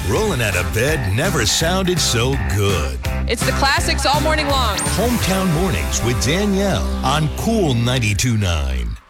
Rolling out of bed never sounded so good. It's the classics all morning long. Hometown Mornings with Danielle on Cool 92.9.